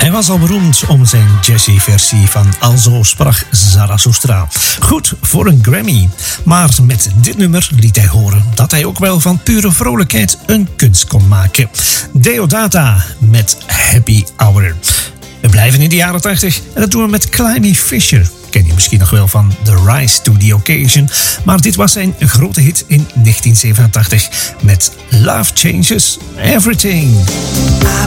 Hij was al beroemd om zijn jazzy-versie van Alzo sprak Zarathustra. Goed voor een Grammy. Maar met dit nummer liet hij horen dat hij ook wel van pure vrolijkheid een kunst kon maken. Deodata met Happy Hour. We blijven in de jaren 80 en dat doen we met Climby Fisher. Ken je misschien nog wel van The Rise to the Occasion. Maar dit was zijn grote hit in 1987 met Love Changes Everything. I